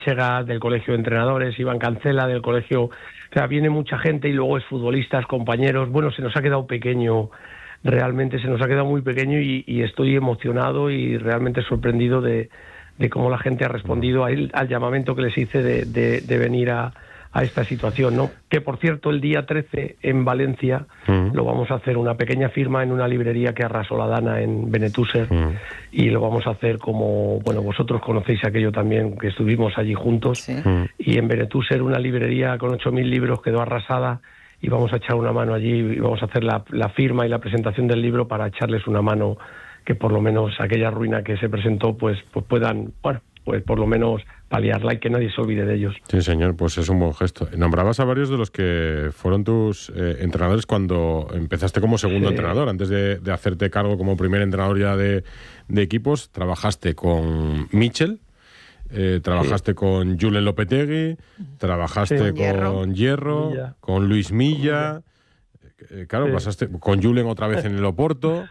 Chegas, del colegio de entrenadores, Iván Cancela, del colegio... O sea, viene mucha gente y luego es futbolistas, compañeros. Bueno, se nos ha quedado pequeño, realmente se nos ha quedado muy pequeño y estoy emocionado y realmente sorprendido de cómo la gente ha respondido al llamamiento que les hice de venir a esta situación, ¿no? Que, por cierto, el día 13 en Valencia lo vamos a hacer una pequeña firma en una librería que arrasó la Dana en Benetúser y lo vamos a hacer como, bueno, vosotros conocéis aquello también, que estuvimos allí juntos, y en Benetúser una librería con 8.000 libros quedó arrasada y vamos a echar una mano allí y vamos a hacer la firma y la presentación del libro para echarles una mano, que por lo menos aquella ruina que se presentó pues puedan, bueno, pues por lo menos paliarla y que nadie se olvide de ellos. Sí, señor, pues es un buen gesto. Nombrabas a varios de los que fueron tus entrenadores cuando empezaste como segundo entrenador. Antes de hacerte cargo como primer entrenador ya de equipos, trabajaste con Michel, trabajaste con Julen Lopetegui, trabajaste con Hierro, con Luis Milla, claro, pasaste con Julen otra vez en el Oporto.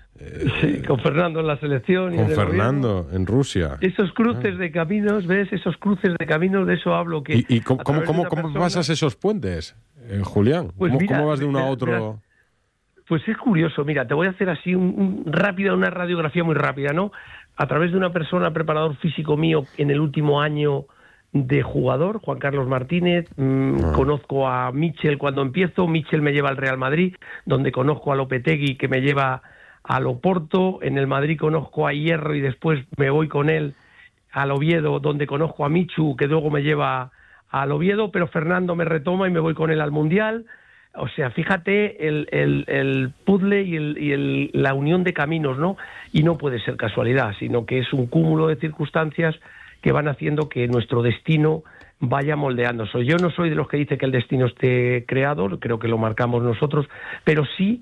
Con Fernando en la selección. Con Fernando en Rusia. Esos cruces de caminos, ¿ves? Esos cruces de caminos, de eso hablo. Que ¿Y cómo pasas esos puentes, Julián? Pues ¿Cómo vas de uno a otro? Pues es curioso. Mira, te voy a hacer así una radiografía muy rápida, ¿no? A través de una persona, preparador físico mío, en el último año de jugador, Juan Carlos Martínez, conozco a Michel cuando empiezo, Michel me lleva al Real Madrid, donde conozco a Lopetegui, que me lleva al Oporto, en el Madrid conozco a Hierro y después me voy con él al Oviedo, donde conozco a Michu, que luego me lleva al Oviedo, pero Fernando me retoma y me voy con él al Mundial. O sea, fíjate el puzzle y la unión de caminos, ¿no? Y no puede ser casualidad, sino que es un cúmulo de circunstancias que van haciendo que nuestro destino vaya moldeándose. Yo no soy de los que dice que el destino esté creado, creo que lo marcamos nosotros, pero sí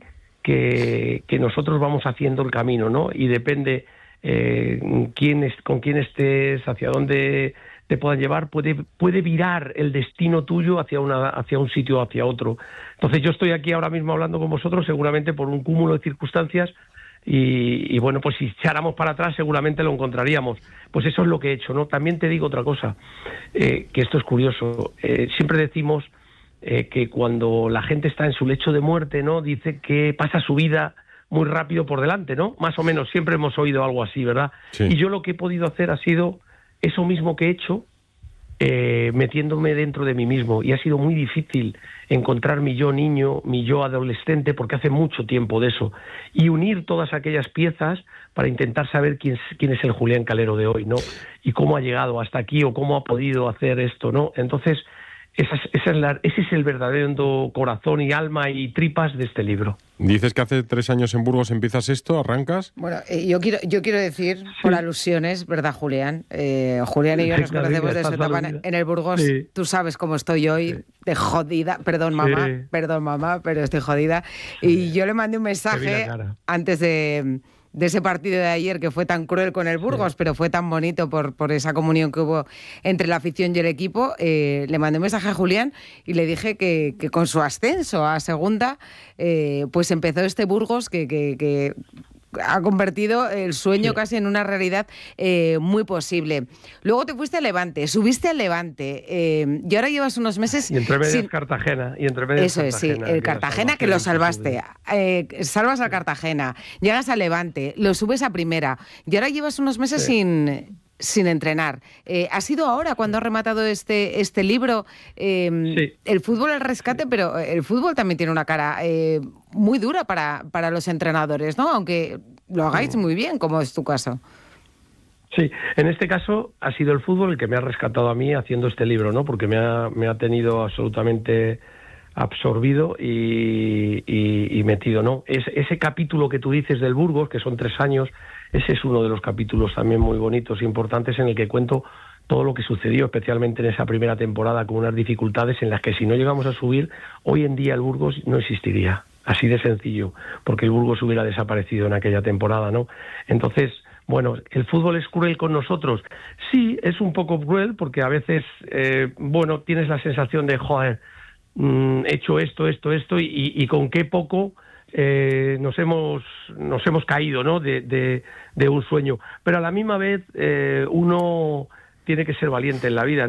que nosotros vamos haciendo el camino, ¿no? Y depende con quién estés, hacia dónde te puedan llevar, puede virar el destino tuyo hacia un sitio o hacia otro. Entonces yo estoy aquí ahora mismo hablando con vosotros seguramente por un cúmulo de circunstancias y bueno, pues si echáramos para atrás seguramente lo encontraríamos. Pues eso es lo que he hecho, ¿no? También te digo otra cosa, que esto es curioso. Siempre decimos que cuando la gente está en su lecho de muerte, ¿no? Dice que pasa su vida muy rápido por delante, ¿no? Más o menos, siempre hemos oído algo así, ¿verdad? Sí. Y yo lo que he podido hacer ha sido eso mismo que he hecho, metiéndome dentro de mí mismo. Y ha sido muy difícil encontrar mi yo niño, mi yo adolescente, porque hace mucho tiempo de eso. Y unir todas aquellas piezas para intentar saber quién es el Julián Calero de hoy, ¿no? Y cómo ha llegado hasta aquí o cómo ha podido hacer esto, ¿no? Entonces, ese es el verdadero corazón y alma y tripas de este libro. Dices que hace 3 años en Burgos empiezas esto, ¿arrancas? Bueno, yo quiero decir, por alusiones, ¿verdad, Julián? Julián y yo nos conocemos de su etapa en el Burgos. Sí. Tú sabes cómo estoy hoy, de jodida. Perdón, mamá, pero estoy jodida. Y yo le mandé un mensaje antes de ese partido de ayer que fue tan cruel con el Burgos, pero fue tan bonito por esa comunión que hubo entre la afición y el equipo. Le mandé un mensaje a Julián y le dije que con su ascenso a segunda, pues empezó este Burgos que ha convertido el sueño casi en una realidad muy posible. Luego te fuiste al Levante, subiste al Levante y ahora llevas unos meses... Y entre medias Cartagena. Eso es, sí, el Cartagena que lo salvaste. Salvas al Cartagena, llegas al Levante, lo subes a primera y ahora llevas unos meses sin entrenar. ¿Ha sido ahora cuando has rematado este libro? El fútbol al rescate, pero el fútbol también tiene una cara muy dura para los entrenadores, ¿no? Aunque lo hagáis muy bien, como es tu caso. Sí, en este caso ha sido el fútbol el que me ha rescatado a mí haciendo este libro, ¿no? Porque me ha tenido absolutamente absorbido y metido, ¿no? Ese capítulo que tú dices del Burgos, que son 3 años, ese es uno de los capítulos también muy bonitos e importantes en el que cuento todo lo que sucedió, especialmente en esa primera temporada, con unas dificultades en las que si no llegamos a subir, hoy en día el Burgos no existiría. Así de sencillo, porque el Burgos hubiera desaparecido en aquella temporada, ¿no? Entonces, bueno, ¿el fútbol es cruel con nosotros? Sí, es un poco cruel, porque a veces, tienes la sensación de, joder, he hecho esto, y con qué poco nos hemos caído, ¿no? de un sueño. Pero a la misma vez uno tiene que ser valiente en la vida, ¿no?